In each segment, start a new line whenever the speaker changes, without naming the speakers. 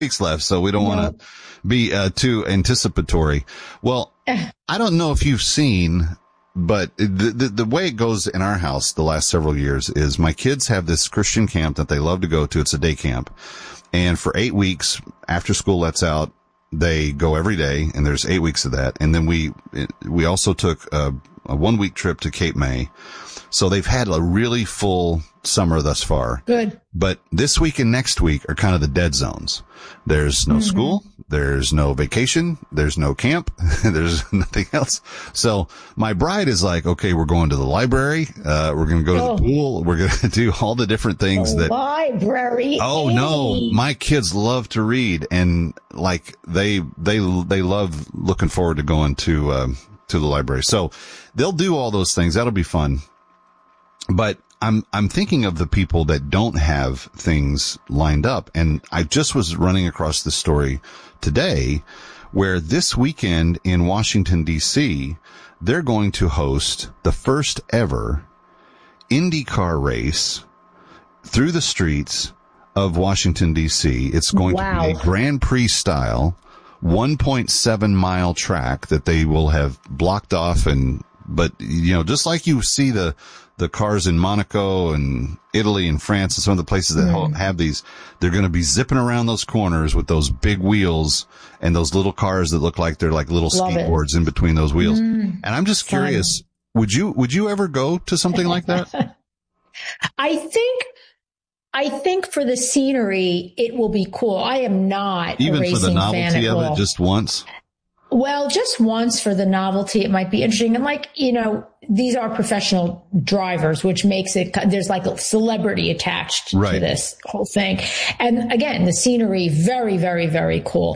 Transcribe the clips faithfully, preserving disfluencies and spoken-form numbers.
weeks left, so we don't want to be uh, too anticipatory. Well, I don't know if you've seen, but the, the the way it goes in our house the last several years is my kids have this Christian camp that they love to go to. It's a day camp. And for eight weeks after school lets out, they go every day, and there's eight weeks of that. And then we we also took a, a one week trip to Cape May. So they've had a really full summer thus far.
Good.
But this week and next week are kind of the dead zones. There's no mm-hmm. school. There's no vacation. There's no camp. There's nothing else. So my bride is like, okay, we're going to the library. Uh, we're going to go oh. to the pool. We're going to do all the different things
the
that.
Library.
Oh,
hey.
no. My kids love to read, and like they, they, they love looking forward to going to, um, to the library. So they'll do all those things. That'll be fun. But I'm, I'm thinking of the people that don't have things lined up. And I just was running across this story today where this weekend in Washington, D C, they're going to host the first ever IndyCar race through the streets of Washington, D C. It's going wow. to be a Grand Prix style one point seven mile track that they will have blocked off. And, but, you know, just like you see the, the cars in Monaco and Italy and France and some of the places that mm. have these, they're going to be zipping around those corners with those big wheels and those little cars that look like they're like little Love skateboards it. in between those wheels. Mm. And I'm just Fun. curious, would you, would you ever go to something like that?
I think, I think for the scenery, it will be cool. I am not
even
a racing
for the novelty of
all.
it, just once.
Well, just once for the novelty, it might be interesting. And like, you know, these are professional drivers, which makes it, there's like a celebrity attached right. to this whole thing. And again, the scenery, very, very, very cool.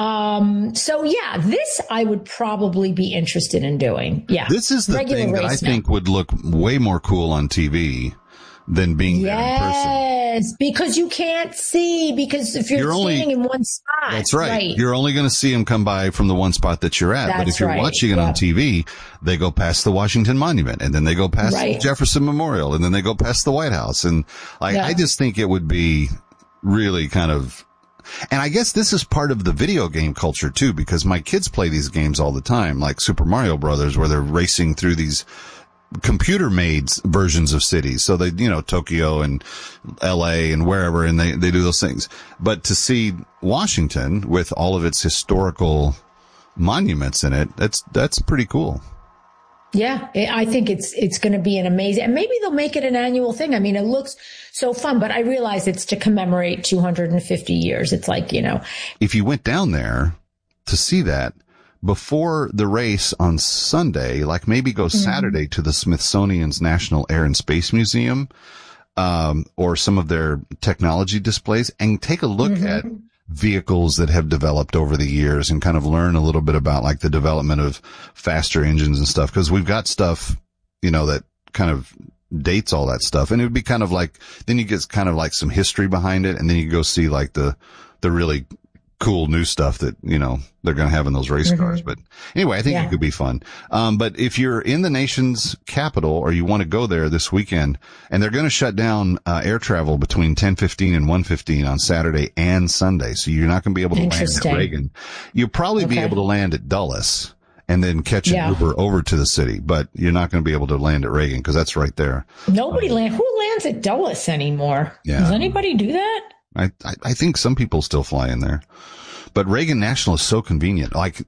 Um, so yeah, this I would probably be interested in doing. Yeah.
This is the
Regular
thing that I
now.
think would look way more cool on T V than being
yes,
there in person.
Yes, because you can't see, because if you're,
you're
standing
only,
in one spot.
That's right.
right.
You're only going to see them come by from the one spot that you're at.
That's
but if you're
right.
watching it
yeah.
on T V, they go past the Washington Monument, and then they go past
right.
the Jefferson Memorial, and then they go past the White House. And like, yeah. I just think it would be really kind of, and I guess this is part of the video game culture too, because my kids play these games all the time, like Super Mario Brothers, where they're racing through these computer made versions of cities. So they, you know, Tokyo and L A and wherever, and they, they do those things. But to see Washington with all of its historical monuments in it, that's, that's pretty cool.
Yeah, I think it's, it's going to be an amazing, and maybe they'll make it an annual thing. I mean, it looks so fun, but I realize it's to commemorate two hundred fifty years. It's like, you know,
if you went down there to see that, before the race on Sunday, like maybe go mm-hmm. Saturday to the Smithsonian's National Air and Space Museum, um, or some of their technology displays, and take a look mm-hmm. at vehicles that have developed over the years and kind of learn a little bit about like the development of faster engines and stuff. Cause we've got stuff, you know, that kind of dates all that stuff. And it would be kind of like, then you get kind of like some history behind it. And then you go see like the, the really cool new stuff that, you know, they're going to have in those race mm-hmm. cars. But anyway, I think yeah. it could be fun. Um, but if you're in the nation's capital or you want to go there this weekend, and they're going to shut down uh, air travel between ten fifteen and one fifteen on Saturday and Sunday. So you're not going to be able to land at Reagan. You'll probably okay. be able to land at Dulles and then catch an yeah. Uber over to the city, but you're not going to be able to land at Reagan because that's right there.
Nobody land. Who lands at Dulles anymore? Yeah. Does anybody do that?
I, I, I think some people still fly in there, but Reagan National is so convenient. Like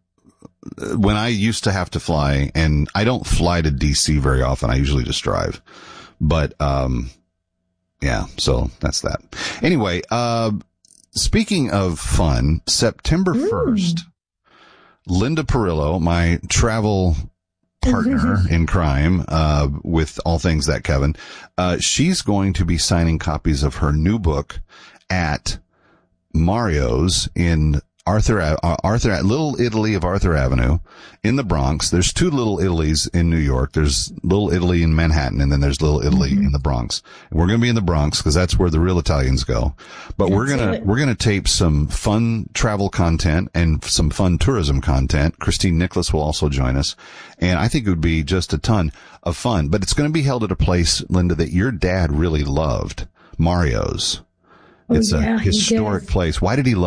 when I used to have to fly, and I don't fly to D C very often. I usually just drive, but, um, yeah, so that's that. Anyway, uh, speaking of fun, September first, Linda Perillo, my travel partner in crime, uh, with all things that Kevin, uh, she's going to be signing copies of her new book at Mario's in Arthur, uh, Arthur, at Little Italy of Arthur Avenue in the Bronx. There's two Little Italies in New York. There's Little Italy in Manhattan, and then there's Little Italy mm-hmm. in the Bronx. And we're going to be in the Bronx because that's where the real Italians go. But that's we're going to, we're going to tape some fun travel content and some fun tourism content. Christine Nicholas will also join us. And I think it would be just a ton of fun. But it's going to be held at a place, Linda, that your dad really loved, Mario's. It's oh, yeah, a historic place. Why did he love